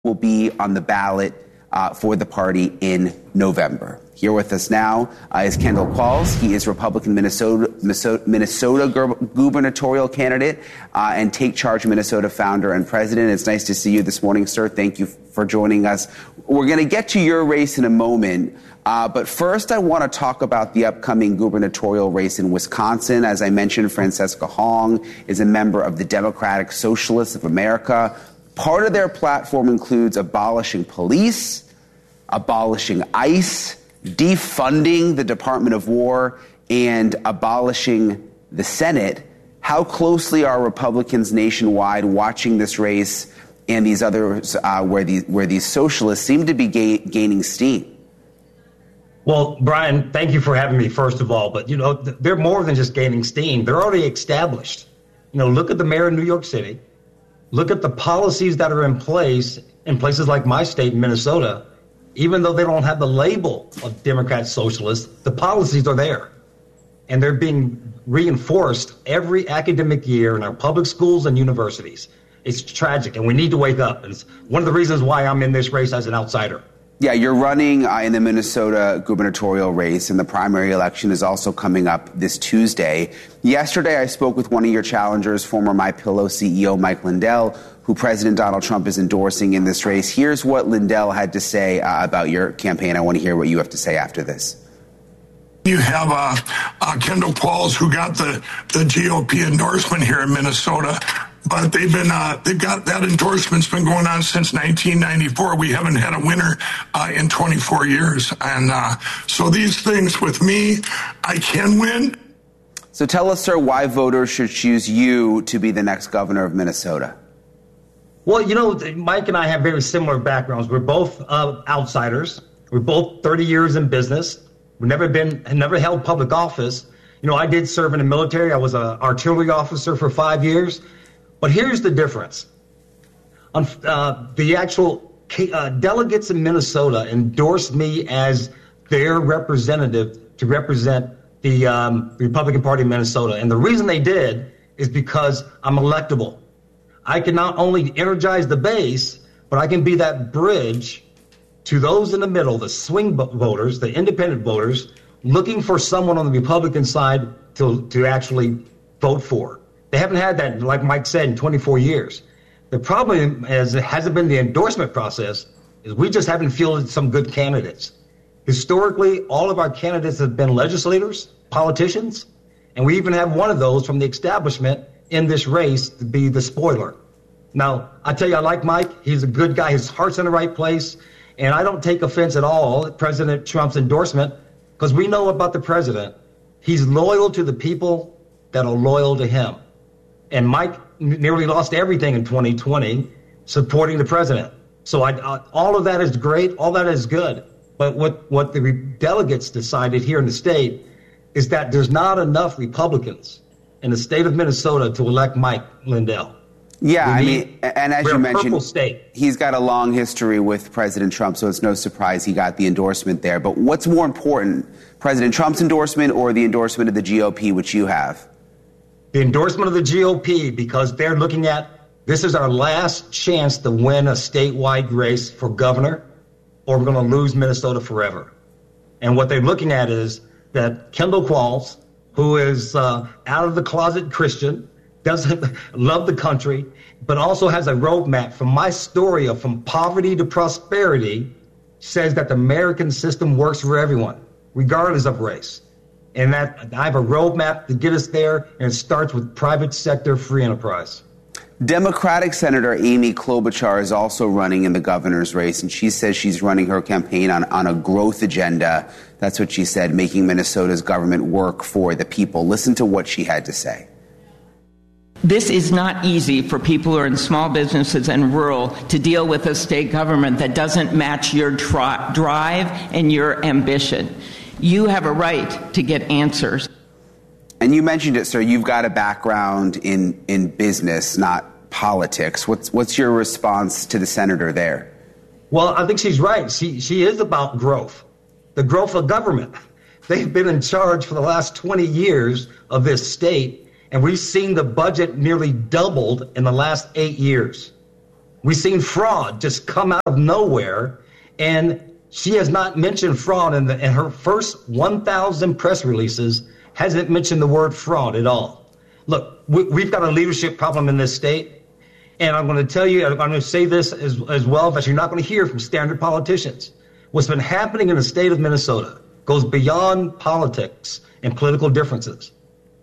will be on the ballot for the party in November. Here with us now is Kendall Qualls. He is Republican Minnesota gubernatorial candidate and Take Charge Minnesota founder and president. It's nice to see you this morning, sir. Thank you for joining us. We're going to get to your race in a moment. But first, I want to talk about the upcoming gubernatorial race in Wisconsin. As I mentioned, Francesca Hong is a member of the Democratic Socialists of America. Part of their platform includes abolishing police, abolishing ICE, defunding the Department of War, and abolishing the Senate. How closely are Republicans nationwide watching this race and these others where these socialists seem to be gaining steam? Well, Brian, thank you for having me, first of all. But, they're more than just gaining steam. They're already established. Look at the mayor of New York City. Look at the policies that are in place in places like my state, Minnesota. Even though they don't have the label of Democrat socialist, the policies are there. And they're being reinforced every academic year in our public schools and universities. It's tragic, and we need to wake up. And it's one of the reasons why I'm in this race as an outsider. Yeah, you're running in the Minnesota gubernatorial race, and the primary election is also coming up this Tuesday. Yesterday, I spoke with one of your challengers, former MyPillow CEO Mike Lindell, who President Donald Trump is endorsing in this race. Here's what Lindell had to say about your campaign. I want to hear what you have to say after this. You have Kendall Qualls, who got the GOP endorsement here in Minnesota. But they've got that endorsement's been going on since 1994. We haven't had a winner in 24 years. And so these things with me, I can win. So tell us, sir, why voters should choose you to be the next governor of Minnesota. Well, Mike and I have very similar backgrounds. We're both outsiders. We're both 30 years in business. We've never held public office. I did serve in the military. I was an artillery officer for 5 years. But here's the difference. The actual delegates in Minnesota endorsed me as their representative to represent the Republican Party of Minnesota. And the reason they did is because I'm electable. I can not only energize the base, but I can be that bridge to those in the middle, the swing voters, the independent voters, looking for someone on the Republican side to actually vote for. They haven't had that, like Mike said, in 24 years. The problem is it hasn't been the endorsement process, is we just haven't fielded some good candidates. Historically, all of our candidates have been legislators, politicians, and we even have one of those from the establishment in this race to be the spoiler. Now, I tell you, I like Mike. He's a good guy. His heart's in the right place. And I don't take offense at all at President Trump's endorsement, because we know about the president. He's loyal to the people that are loyal to him. And Mike nearly lost everything in 2020 supporting the president. So all of that is great. All that is good. But what the delegates decided here in the state is that there's not enough Republicans in the state of Minnesota to elect Mike Lindell. Yeah, and as you mentioned, state. He's got a long history with President Trump, so it's no surprise he got the endorsement there. But what's more important, President Trump's endorsement or the endorsement of the GOP, which you have? The endorsement of the GOP, because they're looking at this is our last chance to win a statewide race for governor, or we're going to lose Minnesota forever. And what they're looking at is that Kendall Qualls, who is out of the closet Christian, doesn't love the country, but also has a roadmap from my story of from poverty to prosperity, says that the American system works for everyone, regardless of race. And that I have a roadmap to get us there, and it starts with private sector free enterprise. Democratic Senator Amy Klobuchar is also running in the governor's race, and she says she's running her campaign on a growth agenda. That's what she said, making Minnesota's government work for the people. Listen to what she had to say. This is not easy for people who are in small businesses and rural to deal with a state government that doesn't match your drive and your ambition. You have a right to get answers. And you mentioned it, sir. You've got a background in business, not politics. What's your response to the senator there? Well, I think she's right. She is about growth, the growth of government. They've been in charge for the last 20 years of this state, and we've seen the budget nearly doubled in the last 8 years. We've seen fraud just come out of nowhere, and she has not mentioned fraud in her first 1,000 press releases, hasn't mentioned the word fraud at all. Look, we've got a leadership problem in this state. And I'm going to tell you, I'm going to say this as well, but you're not going to hear from standard politicians. What's been happening in the state of Minnesota goes beyond politics and political differences.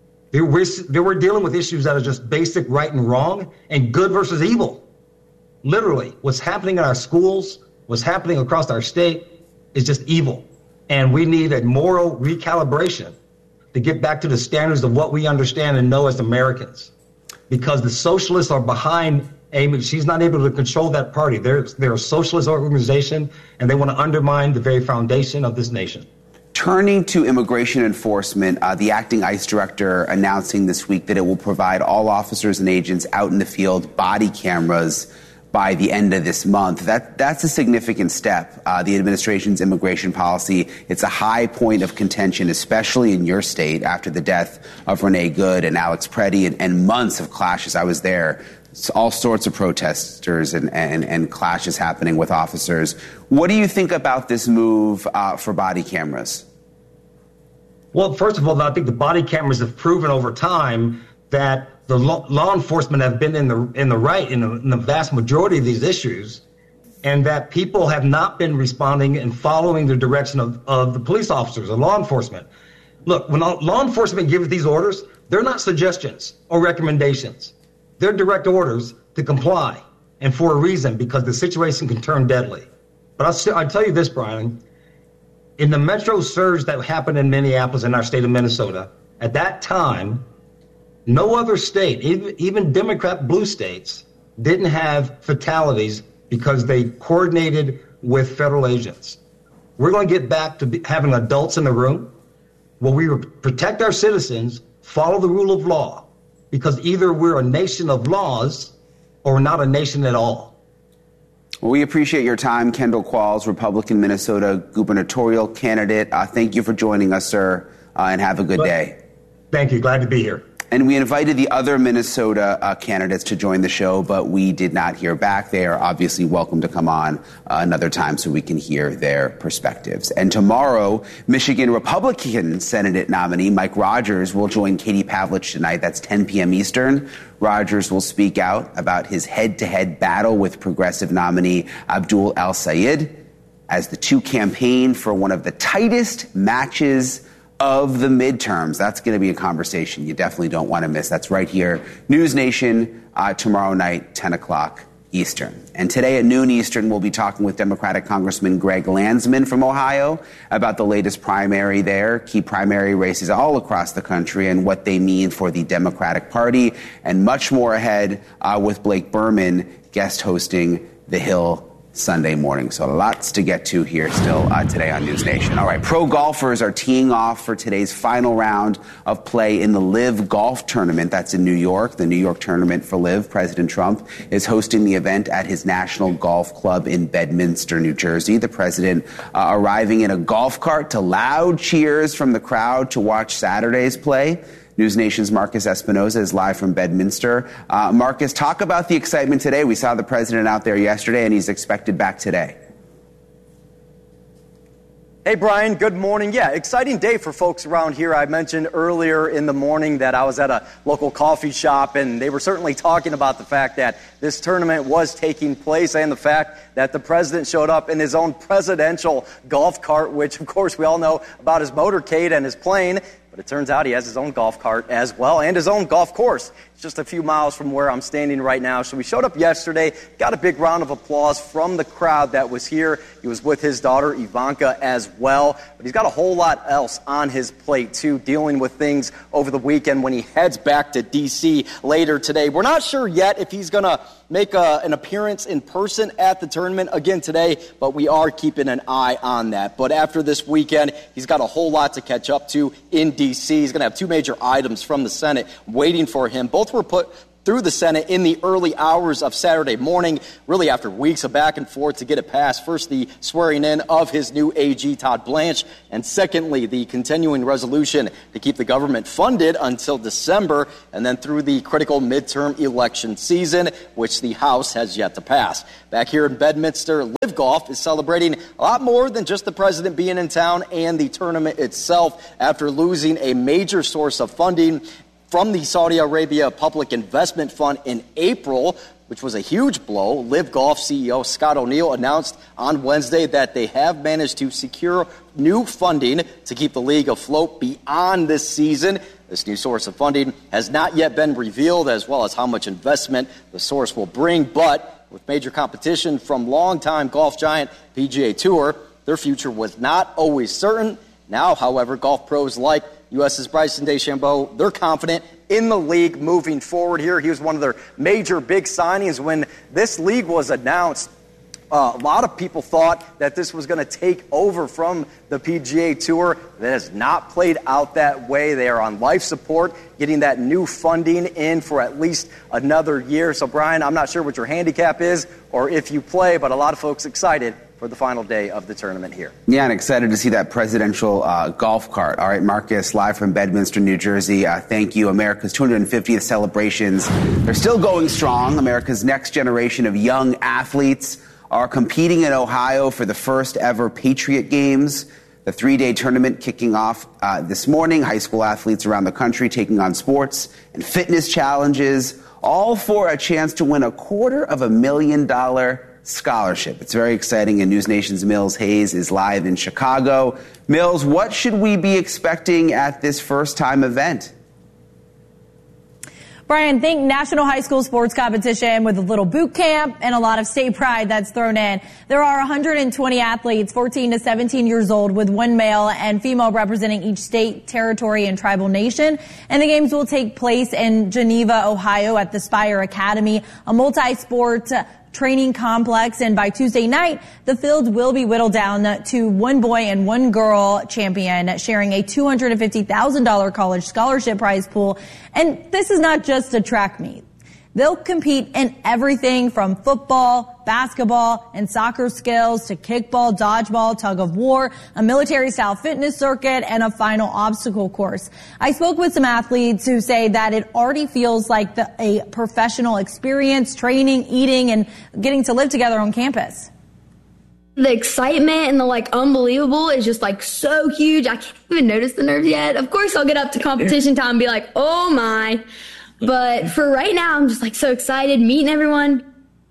We're dealing with issues that are just basic right and wrong and good versus evil. Literally, what's happening in our schools, what's happening across our state is just evil. And we need a moral recalibration to get back to the standards of what we understand and know as Americans. Because the socialists are behind Amy. She's not able to control that party. They're a socialist organization, and they want to undermine the very foundation of this nation. Turning to immigration enforcement, the acting ICE director announcing this week that it will provide all officers and agents out in the field body cameras by the end of this month. That's a significant step. The administration's immigration policy, it's a high point of contention, especially in your state after the death of Renee Good and Alex Preddy and months of clashes. I was there. It's all sorts of protesters and clashes happening with officers. What do you think about this move for body cameras? Well, first of all, I think the body cameras have proven over time that the law enforcement have been in the right in the vast majority of these issues, and that people have not been responding and following the direction of the police officers and law enforcement. Look, when law enforcement gives these orders, they're not suggestions or recommendations. They're direct orders to comply, and for a reason, because the situation can turn deadly. But I'll tell you this, Brian, in the metro surge that happened in Minneapolis in our state of Minnesota, at that time, no other state, even Democrat blue states, didn't have fatalities because they coordinated with federal agents. We're going to get back to having adults in the room where we protect our citizens, follow the rule of law, because either we're a nation of laws or we're not a nation at all. Well, we appreciate your time, Kendall Qualls, Republican Minnesota gubernatorial candidate. Thank you for joining us, sir, and have a good day. Thank you. Glad to be here. And we invited the other Minnesota candidates to join the show, but we did not hear back. They are obviously welcome to come on another time so we can hear their perspectives. And tomorrow, Michigan Republican Senate nominee Mike Rogers will join Katie Pavlich tonight. That's 10 p.m. Eastern. Rogers will speak out about his head-to-head battle with progressive nominee Abdul El-Sayed as the two campaign for one of the tightest matches of the midterms. That's going to be a conversation you definitely don't want to miss. That's right here, News Nation, tomorrow night, 10 o'clock Eastern. And today at noon Eastern, we'll be talking with Democratic Congressman Greg Landsman from Ohio about the latest primary there, key primary races all across the country and what they mean for the Democratic Party, and much more ahead with Blake Berman guest hosting The Hill Sunday morning. So lots to get to here still today on News Nation. All right, pro golfers are teeing off for today's final round of play in the LIV Golf Tournament. That's in New York, the New York Tournament for LIV. President Trump is hosting the event at his National Golf Club in Bedminster, New Jersey. The president arriving in a golf cart to loud cheers from the crowd to watch Saturday's play. News Nation's Marcus Espinoza is live from Bedminster. Marcus, talk about the excitement today. We saw the president out there yesterday, and he's expected back today. Hey, Brian, good morning. Yeah, exciting day for folks around here. I mentioned earlier in the morning that I was at a local coffee shop, and they were certainly talking about the fact that this tournament was taking place and the fact that the president showed up in his own presidential golf cart, which, of course, we all know about his motorcade and his plane. But it turns out he has his own golf cart as well and his own golf course. It's just a few miles from where I'm standing right now. So we showed up yesterday, got a big round of applause from the crowd that was here. He was with his daughter Ivanka as well. But he's got a whole lot else on his plate, too, dealing with things over the weekend when he heads back to D.C. later today. We're not sure yet if he's going to make an appearance in person at the tournament again today, but we are keeping an eye on that. But after this weekend, he's got a whole lot to catch up to in D.C. He's going to have two major items from the Senate waiting for him. Both were put through the Senate in the early hours of Saturday morning, really after weeks of back and forth to get it passed. First, the swearing in of his new AG, Todd Blanche, and secondly, the continuing resolution to keep the government funded until December and then through the critical midterm election season, which the House has yet to pass. Back here in Bedminster, Live Golf is celebrating a lot more than just the president being in town and the tournament itself after losing a major source of funding from the Saudi Arabia Public Investment Fund in April, which was a huge blow. Live Golf CEO Scott O'Neill announced on Wednesday that they have managed to secure new funding to keep the league afloat beyond this season. This new source of funding has not yet been revealed, as well as how much investment the source will bring. But with major competition from longtime golf giant PGA Tour, their future was not always certain. Now, however, golf pros like U.S.'s Bryson DeChambeau, they're confident in the league moving forward here. He was one of their major big signings when this league was announced. A lot of people thought that this was going to take over from the PGA Tour. That has not played out that way. They are on life support, getting that new funding in for at least another year. So, Brian, I'm not sure what your handicap is or if you play, but a lot of folks excited for the final day of the tournament here. Yeah, and excited to see that presidential golf cart. All right, Marcus, live from Bedminster, New Jersey. Thank you. America's 250th celebrations, they're still going strong. America's next generation of young athletes are competing in Ohio for the first ever Patriot Games. The 3-day tournament kicking off this morning. High school athletes around the country taking on sports and fitness challenges, all for a chance to win a $250,000 scholarship. It's very exciting, and News Nation's Mills Hayes is live in Chicago. Mills, what should we be expecting at this first-time event? Brian, think National High School Sports Competition with a little boot camp and a lot of state pride that's thrown in. There are 120 athletes, 14 to 17 years old, with one male and female representing each state, territory, and tribal nation. And the games will take place in Geneva, Ohio at the Spire Academy, a multi-sport training complex, and by Tuesday night, the field will be whittled down to one boy and one girl champion, sharing a $250,000 college scholarship prize pool. And this is not just a track meet. They'll compete in everything from football, basketball, and soccer skills to kickball, dodgeball, tug of war, a military-style fitness circuit, and a final obstacle course. I spoke with some athletes who say that it already feels like a professional experience, training, eating, and getting to live together on campus. The excitement and the unbelievable is just so huge. I can't even notice the nerves yet. Of course, I'll get up to competition time and be like, oh my. But for right now, I'm just so excited, meeting everyone.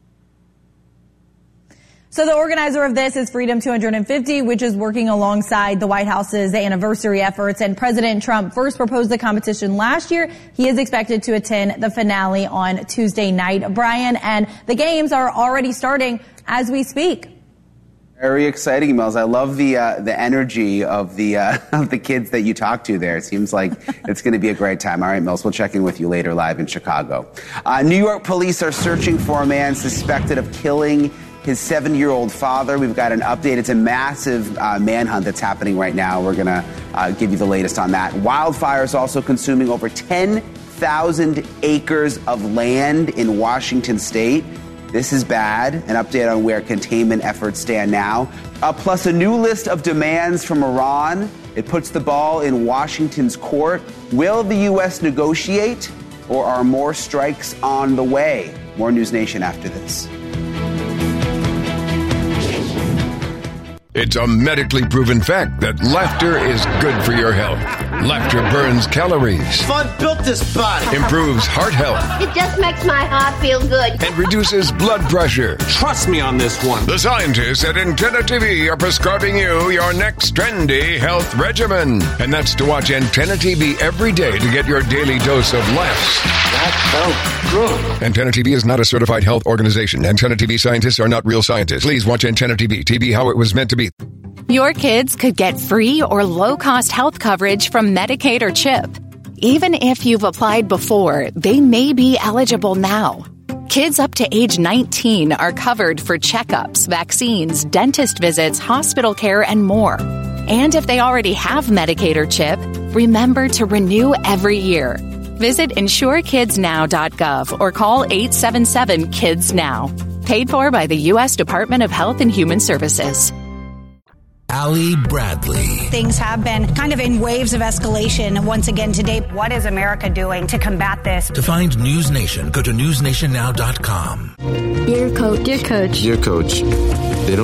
So the organizer of this is Freedom 250, which is working alongside the White House's anniversary efforts. And President Trump first proposed the competition last year. He is expected to attend the finale on Tuesday night, Brian, and the games are already starting as we speak. Very exciting, Mills. I love the energy of the kids that you talk to there. It seems like it's going to be a great time. All right, Mills, we'll check in with you later live in Chicago. New York police are searching for a man suspected of killing his 7-year-old father. We've got an update. It's a massive manhunt that's happening right now. We're going to give you the latest on that. Wildfires also consuming over 10,000 acres of land in Washington state. This is bad. An update on where containment efforts stand now. Plus a new list of demands from Iran. It puts the ball in Washington's court. Will the U.S. negotiate, or are more strikes on the way? More News Nation after this. It's a medically proven fact that laughter is good for your health. Laughter burns calories. Fun built this body. Improves heart health. It just makes my heart feel good. And reduces blood pressure. Trust me on this one. The scientists at Antenna TV are prescribing you your next trendy health regimen. And that's to watch Antenna TV every day to get your daily dose of laughs. That felt good. Antenna TV is not a certified health organization. Antenna TV scientists are not real scientists. Please watch Antenna TV. TV how it was meant to be. Your kids could get free or low-cost health coverage from Medicaid or CHIP. Even if you've applied before, they may be eligible now. Kids up to age 19 are covered for checkups, vaccines, dentist visits, hospital care, and more. And if they already have Medicaid or CHIP, remember to renew every year. Visit insurekidsnow.gov or call 877-KIDS-NOW. Paid for by the U.S. Department of Health and Human Services. Allie Bradley. Things have been kind of in waves of escalation once again today. What is America doing to combat this? To find News Nation, go to newsnationnow.com. Dear Coach. Dear Coach. Dear Coach.